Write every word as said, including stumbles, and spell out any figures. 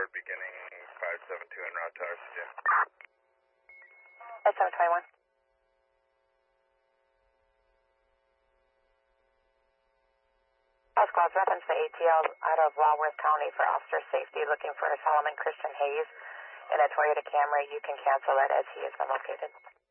forward beginning five seven two en route to R C J. That's seven twenty-one. House Class reference to A T L out of Walworth County for officer safety, looking for Solomon Christian Hayes in a Toyota Camry. You can cancel it as he has been located.